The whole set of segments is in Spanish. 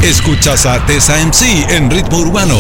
Escuchas a Tessa MC en Ritmo Urbano.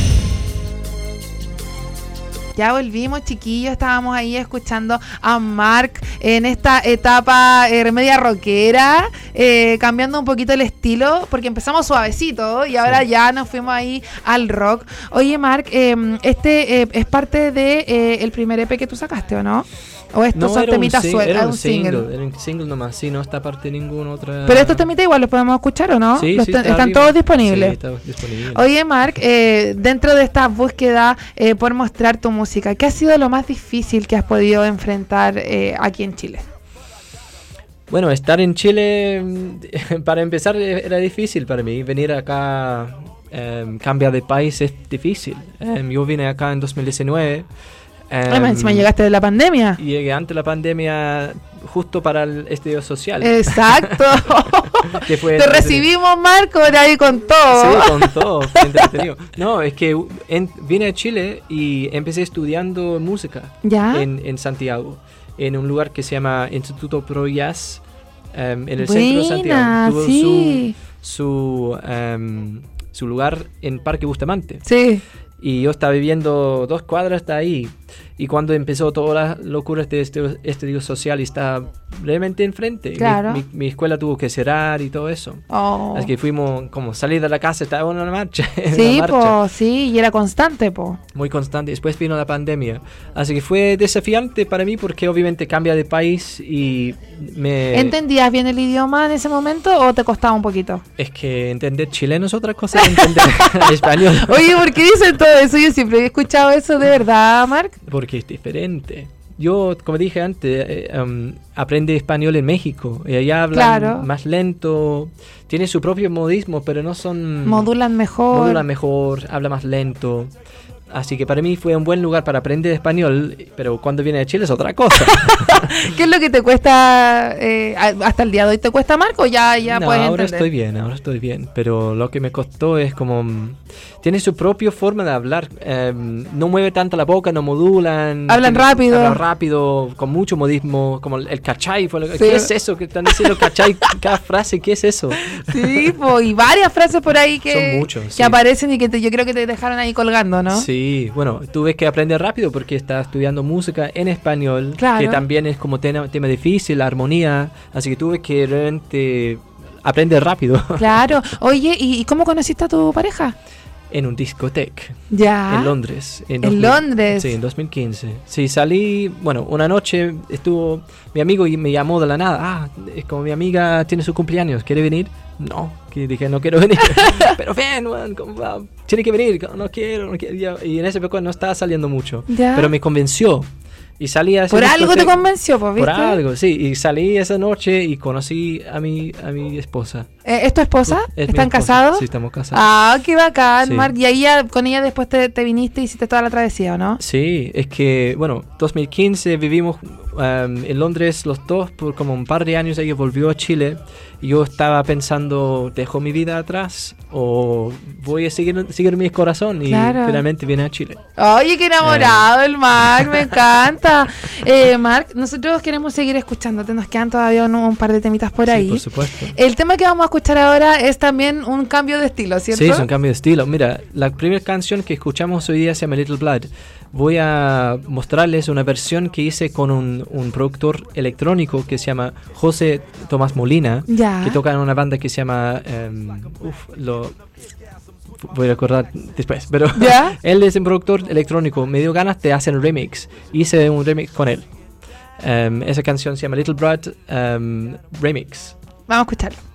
Ya volvimos, chiquillos, estábamos ahí escuchando a Mark en esta etapa media rockera, cambiando un poquito el estilo, porque empezamos suavecito y ahora ya nos fuimos ahí al rock. Oye, Mark, es parte de el primer EP que tú sacaste, ¿o no? ¿O estos son temitas sueltos? Era un single nomás, sí, no está parte de ninguna otra. Pero estos temitas igual los podemos escuchar, ¿o no? Sí, están todos disponibles. Sí, está disponible. Oye, Mark, dentro de esta búsqueda por mostrar tu música, ¿qué ha sido lo más difícil que has podido enfrentar aquí en Chile? Bueno, estar en Chile, para empezar, era difícil para mí. Venir acá, cambiar de país es difícil. Yo vine acá en 2019. Encima llegaste de la pandemia. Y llegué antes de la pandemia, justo para el estudio social. Exacto. Que fue te recibimos, Marco, ahí con todo. Sí, con todo. Entretenido. No, es que vine a Chile y empecé estudiando música. ¿Ya? En Santiago, en un lugar que se llama Instituto Pro Jazz, en el centro de Santiago. Tuvo sí. su lugar en Parque Bustamante. Sí. Y yo estaba viviendo 2 cuadras de ahí. Y cuando empezó todas las locuras de este estudio social, y estaba realmente enfrente. Claro. Mi escuela tuvo que cerrar y todo eso. Oh. Así que fuimos, como salir de la casa, estaba en una marcha. Sí, sí, y era constante, Muy constante. Después vino la pandemia. Así que fue desafiante para mí porque obviamente cambia de país y ¿Entendías bien el idioma en ese momento o te costaba un poquito? Es que entender chileno es otra cosa que entender español. Oye, ¿por qué dicen todo eso? Yo siempre he escuchado eso, ¿de verdad, Mark? Porque es diferente. Yo, como dije antes, aprendí español en México y allá hablan más lento, tiene su propio modismo, pero no son... Modulan mejor, habla más lento. Así que para mí fue un buen lugar para aprender español, pero cuando viene de Chile es otra cosa. ¿Qué es lo que te cuesta hasta el día de hoy? ¿Te cuesta, Marco? Ya no, puedes ahora entender. Ahora estoy bien, pero lo que me costó es como... Tiene su propia forma de hablar, no mueve tanto la boca, no modulan. Hablan rápido, con mucho modismo, como el cachai. ¿Qué es eso que están diciendo cachai? Cada frase, ¿qué es eso? Sí, y varias frases por ahí que aparecen y que yo creo que te dejaron ahí colgando, ¿no? Sí, bueno, tuve que aprender rápido porque estaba estudiando música en español, que también es como tema difícil, la armonía, así que tuve que realmente aprender rápido. Claro. Oye, ¿y cómo conociste a tu pareja? En un discoteca. Ya. En Londres. ¿En Londres? Sí, en 2015. Sí, salí, bueno, una noche estuvo mi amigo y me llamó de la nada. Es como mi amiga tiene su cumpleaños, ¿quiere venir? No, que dije, no quiero venir. Pero ven, man, tiene que venir. No quiero. Y en ese época no estaba saliendo mucho. ¿Ya? Pero me convenció. Y salí a esa ¿Por algo te convenció, ¿viste? Por algo, sí. Y salí esa noche y conocí a mi esposa. ¿Es tu esposa? ¿Están casados? Sí, estamos casados. Ah, qué bacán, sí. Marc. Y ahí con ella después te viniste y hiciste toda la travesía, ¿o no? Sí, es que, bueno, 2015 vivimos en Londres los dos por como un par de años. Ella volvió a Chile y yo estaba pensando, ¿dejo mi vida atrás o voy a seguir mi corazón? Y finalmente viene a Chile. Oye, qué enamorado el Marc, me encanta. Marc, nosotros queremos seguir escuchándote. Nos quedan todavía un par de temitas por ahí. Sí, por supuesto. El tema que vamos a escuchar ahora es también un cambio de estilo, ¿cierto? Sí, es un cambio de estilo. Mira, la primera canción que escuchamos hoy día se llama Little Blood. Voy a mostrarles una versión que hice con un productor electrónico que se llama José Tomás Molina, que toca en una banda que se llama... voy a recordar después, pero él es un productor electrónico. Me dio ganas de hacer un remix. Hice un remix con él. Esa canción se llama Little Blood Remix. Vamos a escucharlo.